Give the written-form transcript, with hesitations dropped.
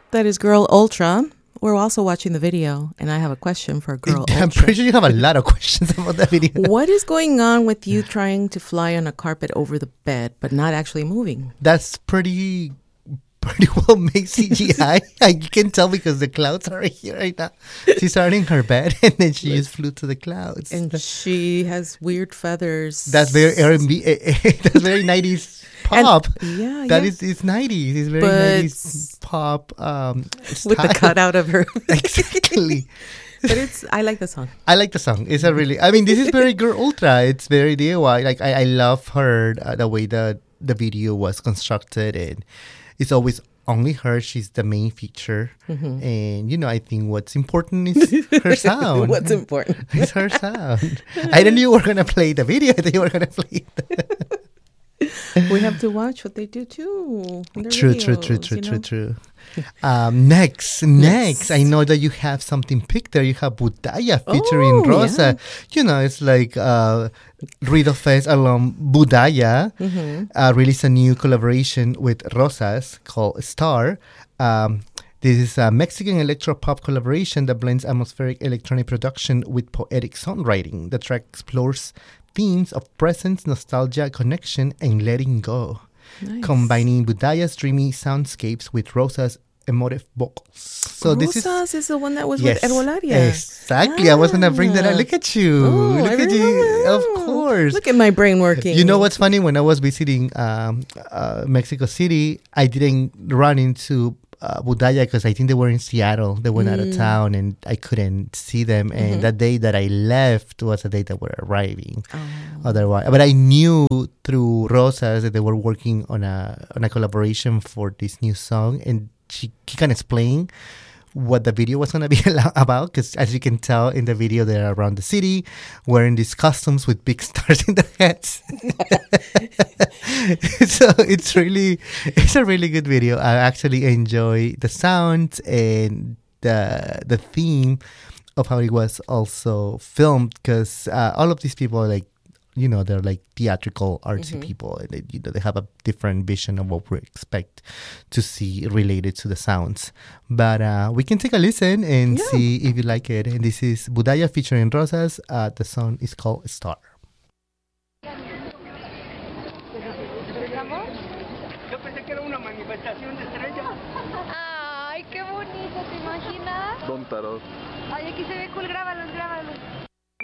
That is Girl Ultra. We're also watching the video, and I have a question for Girl Ultra. I'm pretty sure you have a lot of questions about that video. What is going on with you trying to fly on a carpet over the bed, but not actually moving? That's pretty well made CGI. You can tell because the clouds are here right now. She's starting her bed, and then she just flew to the clouds. And she has weird feathers. That's very R&B. That's very 90s pop. And, it's 90s. It's very 90s pop with the cutout of her. Exactly. But I like the song. I like the song. It's a really, I mean, this is very Girl Ultra. It's very DIY. Like, I love her, the way the video was constructed, and it's always only her. She's the main feature. Mm-hmm. And, I think what's important is her sound. What's important? It's her sound. I didn't know you were going to play the video. I thought you were going to play it. We have to watch what they do too. True. Next, I know that you have something picked there. You have Budaya featuring Rosa. Yeah. It's like Ruido Fest alum Budaya released a new collaboration with Rosas called Star. This is a Mexican electro-pop collaboration that blends atmospheric electronic production with poetic songwriting. The track explores themes of presence, nostalgia, connection, and letting go, combining Budaya's dreamy soundscapes with Rosa's emotive vocals. So Rosas is the one that was with Herbolaria. Exactly. I was going to bring that up. Look at you. Look at you. Of course. Look at my brain working. You know what's funny? When I was visiting Mexico City, I didn't run into Budaya because I think they were in Seattle. They went out of town and I couldn't see them. And that day that I left was the day that we're arriving. Otherwise, but I knew through Rosas that they were working on a collaboration for this new song, and she can explain what the video was going to be about, because as you can tell in the video, they're around the city wearing these costumes with big stars in their heads. So it's a really good video. I actually enjoy the sound and the theme of how it was also filmed, because all of these people are like, they're like theatrical, artsy people. And they have a different vision of what we expect to see related to the sounds. But we can take a listen and see if you like it. And this is Budaya featuring Rosas. The song is called Star. Yo pensé que era una manifestación de estrellas. Ay, qué bonito, ¿te imaginas? Don Tarot. Ay, aquí se ve cool, grábalos.